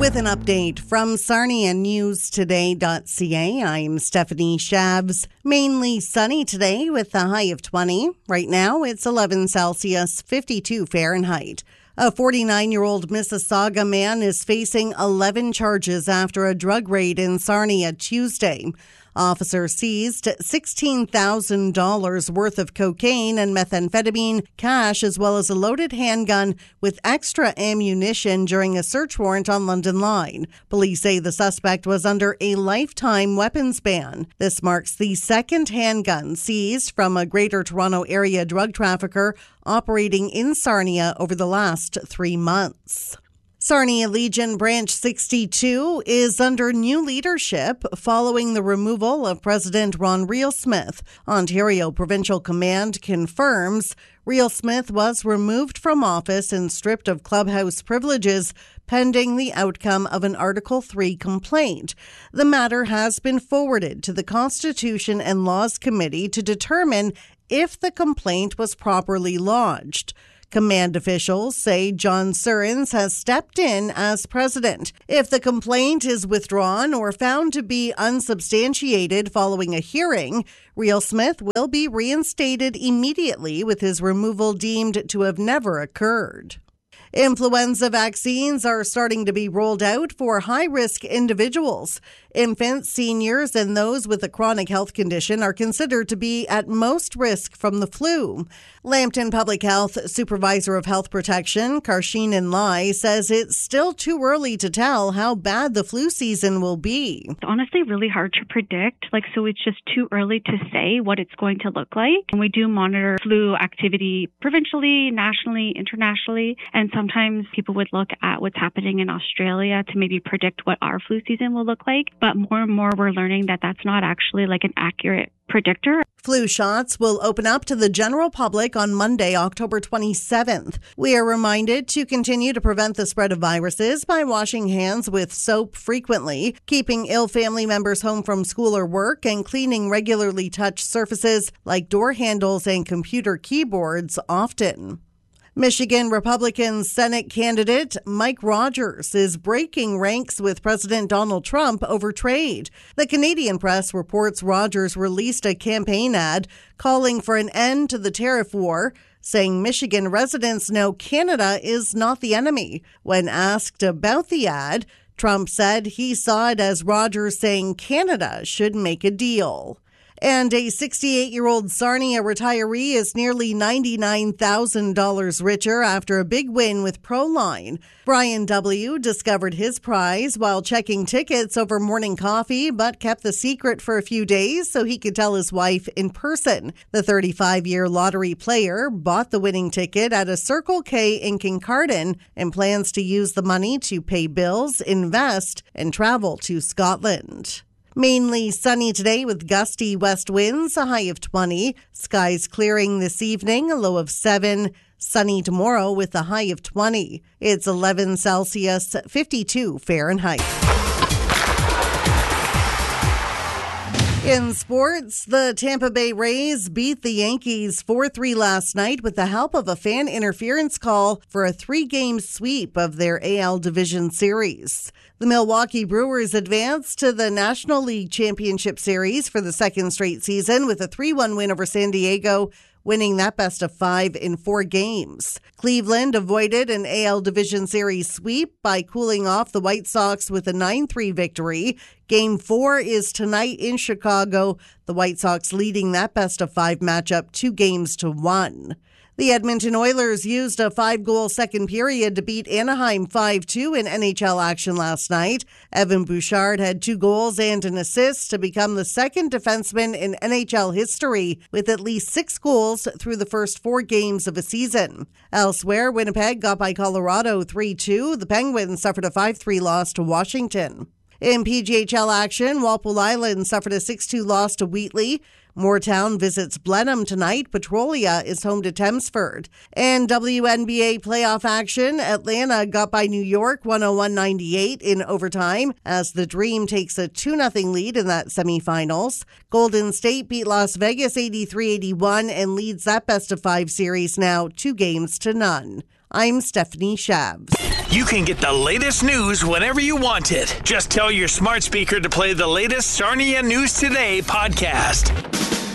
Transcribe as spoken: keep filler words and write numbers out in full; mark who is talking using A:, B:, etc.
A: With an update from Sarnia News Today dot C A, I'm Stephanie Shabs. Mainly sunny today with a high of twenty. Right now it's eleven Celsius, fifty-two Fahrenheit. A forty-nine-year-old Mississauga man is facing eleven charges after a drug raid in Sarnia Tuesday. Officers seized sixteen thousand dollars worth of cocaine and methamphetamine cash, as well as a loaded handgun with extra ammunition during a search warrant on London Line. Police say the suspect was under a lifetime weapons ban. This marks the second handgun seized from a Greater Toronto Area drug trafficker operating in Sarnia over the last three months. Sarnia Legion Branch sixty-two is under new leadership following the removal of President Ron Reelsmith. Ontario Provincial Command confirms Reelsmith was removed from office and stripped of clubhouse privileges pending the outcome of an Article three complaint. The matter has been forwarded to the Constitution and Laws Committee to determine if the complaint was properly lodged. Command officials say John Surrens has stepped in as president. If the complaint is withdrawn or found to be unsubstantiated following a hearing, Reelsmith will be reinstated immediately, with his removal deemed to have never occurred. Influenza vaccines are starting to be rolled out for high-risk individuals. Infants, seniors, and those with a chronic health condition are considered to be at most risk from the flu. Lambton Public Health Supervisor of Health Protection, Karsheenan Lai, says it's still too early to tell how bad the flu season will be.
B: It's honestly really hard to predict. Like, so it's just too early to say what it's going to look like. And we do monitor flu activity provincially, nationally, internationally, and sometimes people would look at what's happening in Australia to maybe predict what our flu season will look like. But more and more we're learning that that's not actually like an accurate predictor.
A: Flu shots will open up to the general public on Monday, October twenty-seventh. We are reminded to continue to prevent the spread of viruses by washing hands with soap frequently, keeping ill family members home from school or work, and cleaning regularly touched surfaces like door handles and computer keyboards often. Michigan Republican Senate candidate Mike Rogers is breaking ranks with President Donald Trump over trade. The Canadian press reports Rogers released a campaign ad calling for an end to the tariff war, saying Michigan residents know Canada is not the enemy. When asked about the ad, Trump said he saw it as Rogers saying Canada should make a deal. And a sixty-eight-year-old Sarnia retiree is nearly ninety-nine thousand dollars richer after a big win with Proline. Brian W. discovered his prize while checking tickets over morning coffee, but kept the secret for a few days so he could tell his wife in person. The thirty-five-year lottery player bought the winning ticket at a Circle K in Kincardine and plans to use the money to pay bills, invest, and travel to Scotland. Mainly sunny today with gusty west winds, a high of twenty. Skies clearing this evening, a low of seven. Sunny tomorrow with a high of twenty. It's eleven Celsius, fifty-two Fahrenheit. In sports, the Tampa Bay Rays beat the Yankees four three last night with the help of a fan interference call for a three-game sweep of their A L Division Series. The Milwaukee Brewers advanced to the National League Championship Series for the second straight season with a three one win over San Diego, winning that best of five in four games. Cleveland avoided an A L Division Series sweep by cooling off the White Sox with a nine three victory. Game four is tonight in Chicago, the White Sox leading that best of five matchup two games to one. The Edmonton Oilers used a five-goal second period to beat Anaheim five two in N H L action last night. Evan Bouchard had two goals and an assist to become the second defenseman in N H L history with at least six goals through the first four games of a season. Elsewhere, Winnipeg got by Colorado three two. The Penguins suffered a five three loss to Washington. In P G H L action, Walpole Island suffered a six two loss to Wheatley. Moortown visits Blenheim tonight. Petrolia is home to Thamesford. And W N B A playoff action, Atlanta got by New York one oh one ninety-eight in overtime as the Dream takes a two nothing lead in that semifinals. Golden State beat Las Vegas eighty-three eighty-one and leads that best of five series now two games to none. I'm Stephanie Shabs.
C: You can get the latest news whenever you want it. Just tell your smart speaker to play the latest Sarnia News Today podcast.